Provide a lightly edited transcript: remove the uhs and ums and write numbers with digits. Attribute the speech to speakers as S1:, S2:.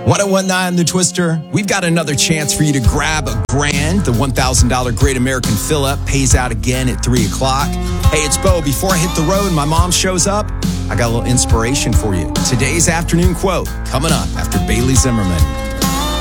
S1: 1019 The Twister. We've got another chance for you to grab a grand. The $1,000 Great American Fill-Up pays out again at 3 o'clock. Hey, it's Bo. Before I hit the road and my mom shows up, I got a little inspiration for you. Today's afternoon quote coming up after Bailey Zimmerman.